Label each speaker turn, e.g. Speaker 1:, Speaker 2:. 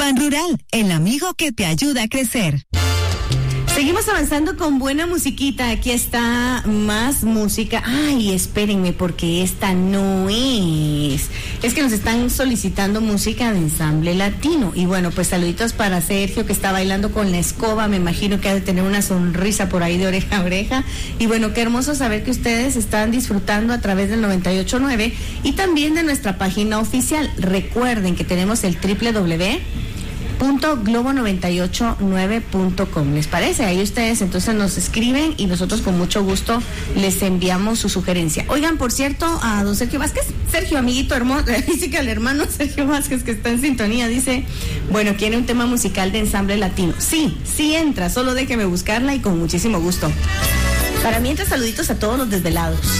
Speaker 1: Ban Rural, el amigo que te ayuda a crecer.
Speaker 2: Seguimos avanzando con buena musiquita. Aquí está más música. Ay, espérenme, porque esta no es. Es que nos están solicitando música de ensamble latino. Y bueno, pues saluditos para Sergio, que está bailando con la escoba. Me imagino que ha de tener una sonrisa por ahí de oreja a oreja. Y bueno, qué hermoso saber que ustedes están disfrutando a través del 98.9 y también de nuestra página oficial. Recuerden que tenemos el www.globo989.com. ¿Les parece? Ahí ustedes entonces nos escriben y nosotros con mucho gusto les enviamos su sugerencia. Oigan, por cierto, a don Sergio Vázquez, Sergio, amiguito hermoso, dice que al hermano Sergio Vázquez, que está en sintonía, dice, bueno, quiere un tema musical de ensamble latino. Sí entra, solo déjeme buscarla y con muchísimo gusto. Para mientras, saluditos a todos los desvelados.